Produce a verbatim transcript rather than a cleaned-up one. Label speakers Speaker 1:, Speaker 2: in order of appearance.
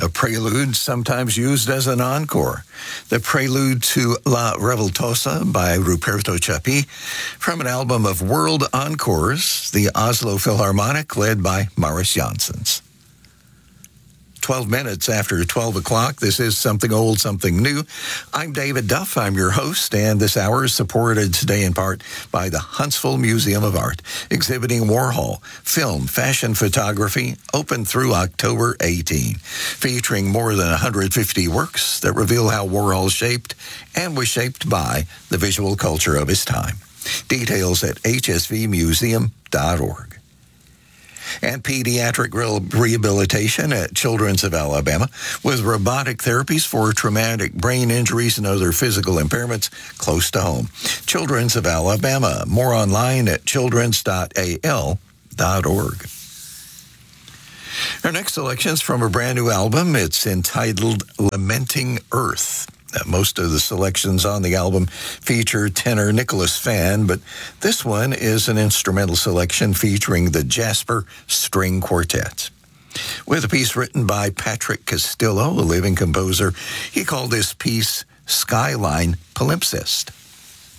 Speaker 1: a prelude sometimes used as an encore. The prelude to La Revoltosa by Ruperto Chapí from an album of World Encores, the Oslo Philharmonic, led by Maurice Janssens. twelve minutes after twelve o'clock, this is Something Old, Something New. I'm David Duff. I'm your host, and this hour is supported today in part by the Huntsville Museum of Art, exhibiting Warhol, film, fashion photography, open through October eighteenth, featuring more than one hundred fifty works that reveal how Warhol shaped and was shaped by the visual culture of his time. Details at h s v museum dot org. And pediatric rehabilitation at Children's of Alabama with robotic therapies for traumatic brain injuries and other physical impairments close to home. Children's of Alabama. More online at childrens dot a l dot org. Our next selection is from a brand new album. It's entitled Lamenting Earth. Most of the selections on the album feature tenor Nicholas Fan, but this one is an instrumental selection featuring the Jasper String Quartet. With a piece written by Patrick Castillo, a living composer, he called this piece Skyline Palimpsest.